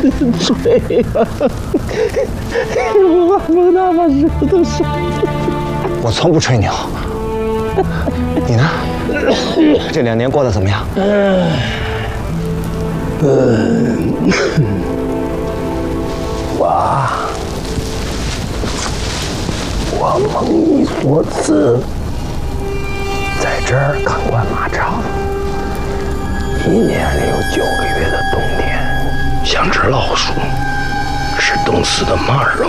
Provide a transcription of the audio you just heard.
吹吧，我蒙大把舌头伤。 我从不吹牛。你呢？这2年过得怎么样？ 我蒙你所赐，在这儿看惯马场，1年里有9个月的冬天，像只老鼠，吃冻死的马肉。